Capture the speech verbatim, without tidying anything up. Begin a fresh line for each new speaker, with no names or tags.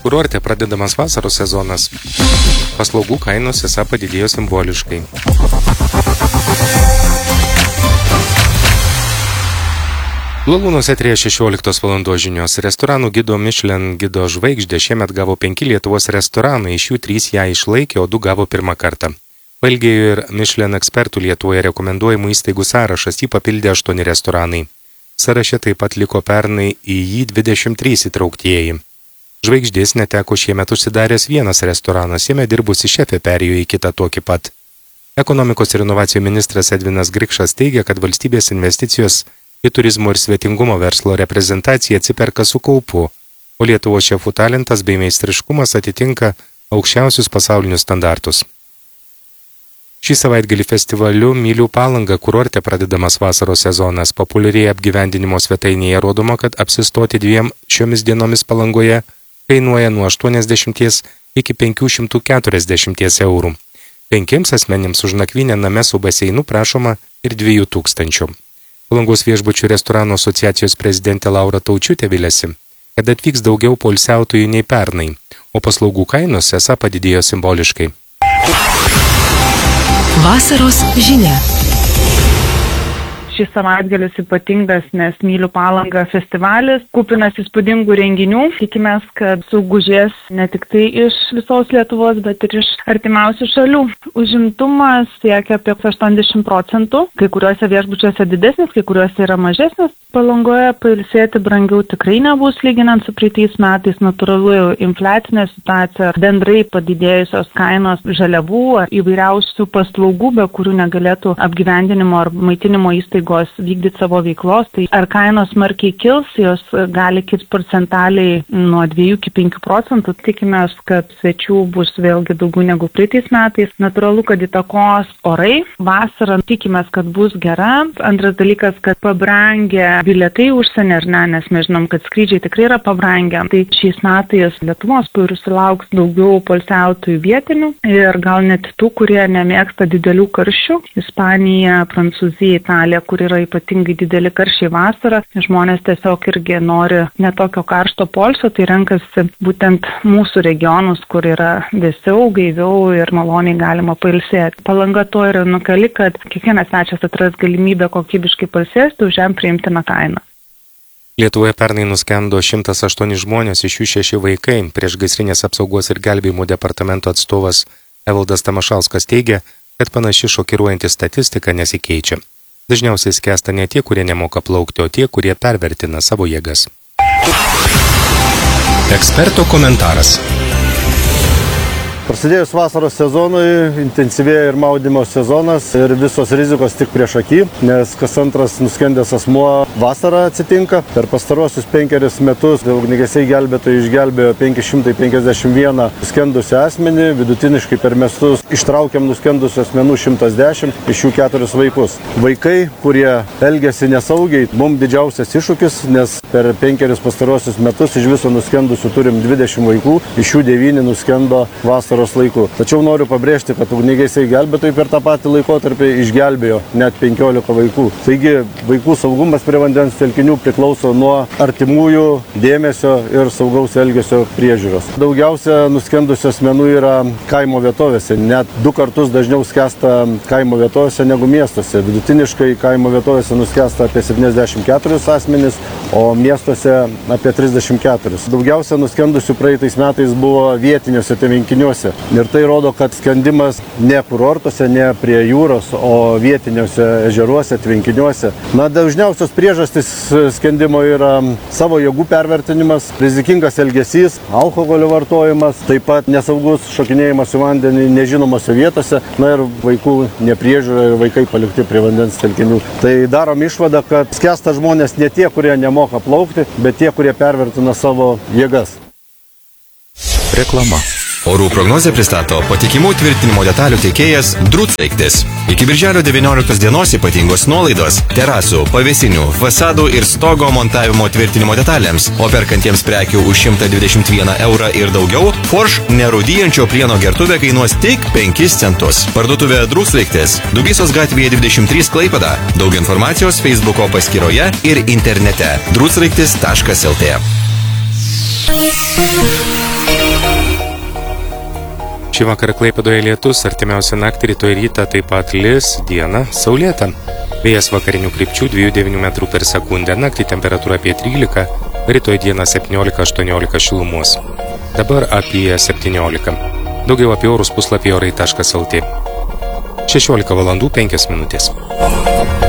Kurorte pradedamas vasaros sezonas. Paslaugų kainos esą padidėjo simboliškai. Lalūnos eteryje šešioliktos valandos žinios. Restoranų gido Michelin gido žvaigždę šiemet gavo penki Lietuvos restoranai, iš jų trys ją išlaikė, o du gavo pirmą kartą. Pailgėjo ir Michelin ekspertų Lietuvoje rekomenduojamų įstaigų sąrašas, jį papildė aštuoni restoranai. Sąraše taip pat liko pernai į jį dvidešimt trys įtrauktieji. Žvaigždės neteko šiemet užsidaręs vienas restoranas, jame dirbusi šefė perėjo į kitą tokį pat. Ekonomikos ir inovacijų ministras Edvinas Grikšas teigia, kad valstybės investicijos į turizmo ir svetingumo verslo reprezentaciją atsiperka su kaupu, o Lietuvos šefų talentas bei meistriškumas atitinka aukščiausius pasaulinius standartus. Šį savaitgalį festivaliu Myliu Palangą kurorte pradedamas vasaros sezonas. Populiariai apgyvendinimo svetainėje rodoma, kad apsistoti dviem šiomis dienomis Palangoje kainuoja nuo aštuoniasdešimties iki penkių šimtų keturiasdešimties eurų. Penkiems asmenims už nakvynę name su baseinu prašoma ir dviejų tūkstančių. Palangos viešbučių restoranų asociacijos prezidentė Laura Taučiūtė viliasi, kad atvyks daugiau poilsiautojų nei pernai, o paslaugų kainos esą padidėjo simboliškai.
Vasaros žinia.
Šis savaitgalis ypatingas, nes Myliu Palangą festivalis, kupinas įspūdingų renginių. Tikimės, kad sugužės ne tik tai iš visos Lietuvos, bet ir iš artimiausių šalių. Užimtumas siekia apie aštuoniasdešimt procentų, kai kuriuose viešbučiuose didesnis, kai kuriuose yra mažesnis. Palangoje pailsėti brangiau tikrai nebus, lyginant su praeitais metais. Natūralu infliacinė situacija, bendrai padidėjusios kainos žaliavų, įvairiausių paslaugų, be kurių negalėtų apgyvendinimo ar maitinimo įstaigos vykdyti savo veiklos, tai ar kainos smarkiai kils, jos gali kilti procentaliai nuo dviejų iki penkių procentų. Tikimės, kad svečių bus vėlgi daugiau negu praeitais metais. Natūralu, kad įtakos orai. Vasarą tikimės, kad bus gera. Antras dalykas, kad pabrangę bilietai užsienį, ar ne, nes mes žinom, kad skrydžiai tikrai yra pabrangę. Tai šiais metais Lietuvos sulauks daugiau poilsiautojų vietinių ir gal net tų, kurie nemėgsta didelių karščių. Ispanija, Prancūzija, Italija, kur yra ypatingai dideli karščiai vasarą. Žmonės tiesiog irgi nori netokio karšto poilsio, tai renkasi būtent mūsų regionus, kur yra vėsiau, gaiviau ir maloniai galima pailsėti. Palanga to yra unikali, kad kiekvienas svečias atras galimybę kokybiškai pailsėti už jam priimtiną kainą.
Lietuvoje pernai nuskendo šimtas aštuoni žmonės, iš jų šeši vaikai. Priešgaisrinės apsaugos ir gelbėjimo departamento atstovas Evaldas Tamašauskas teigia, kad panaši šokiruojanti statistika nesikeičia. Dažniausiai skęsta ne tie, kurie nemoka plaukti, o tie, kurie pervertina savo jėgas.
Eksperto komentaras.
Prasidėjus vasaros sezonui, intensyvėja ir maudymo sezonas ir visos rizikos tik prieš akį, nes kas antras nuskendęs asmuo vasarą atsitinka. Per pastaruosius penkerius metus ugniagesiai gelbėtojai išgelbėjo penki šimtai penkiasdešimt vieną nuskendusią asmenį, vidutiniškai per metus ištraukiam nuskendusių asmenų šimtas dešimt, iš jų keturis vaikus. Vaikai, kurie elgiasi nesaugiai, mums didžiausias iššūkis, nes per penkerius pastaruosius metus iš viso nuskendusių turim dvidešimt vaikų, iš jų devyni nuskendo vasarą laikų. Tačiau noriu pabrėžti, kad ugniagesiai gelbėtojai per tą patį laikotarpį išgelbėjo net penkiolika vaikų. Taigi vaikų saugumas prie vandens telkinių priklauso nuo artimųjų dėmesio ir saugaus elgesio priežiūros. Daugiausia nuskendusių asmenų yra kaimo vietovėse, net du kartus dažniau skęsta kaimo vietovėse negu miestuose. Vidutiniškai kaimo vietovėse nuskęsta apie septyniasdešimt keturis asmenys, o miestuose apie trisdešimt keturis. Daugiausia nuskendusių praeitais metais buvo vietiniuose tvenkiniuose. Ir tai rodo, kad skendimas ne kurortuose, ne prie jūros, o vietiniuose ežeruose, tvenkiniuose. Na, dažniausios priežastys skendimo yra savo jėgų pervertinimas, rizikingas elgesys, alkoholio vartojimas, taip pat nesaugus šokinėjimas į vandenį nežinomose vietose, na ir vaikų nepriežiūra ir vaikai palikti prie vandens telkinių. Tai darom išvadą, kad skęsta žmonės ne tie, kurie nemoka plaukti, bet tie, kurie pervertina savo jėgas.
Reklama. Orų prognozę pristato patikimų tvirtinimo detalių teikėjas Drūtsaiktis. Iki birželio devynioliktos dienos ypatingos nuolaidos terasų, pavėsinių, fasadų ir stogo montavimo tvirtinimo detalėms, o perkantiems prekių už šimtą dvidešimt vieną eurą ir daugiau, Forš nerūdijančio plieno gertuvė kainuos tik penkis centus. Parduotuvė Drūtsaiktis, Dubysos gatvėje dvidešimt trys Klaipėda. Daug informacijos Facebooko paskyroje ir internete drūtsaiktis taškas lt.
Šį vakarą Klaipėdoje lietus, artimiausią naktį rytoj rytą taip pat lis, dieną saulėta. Vėjas vakarinių krypčių dviejų devynių metrų per sekundę, naktį temperatūra apie trylika, rytoj dieną septyniolika aštuoniolika šilumos. Dabar apie septyniolika. Daugiau apie orus puslapį orai taškas lt. šešiolika valandų penkios minutės.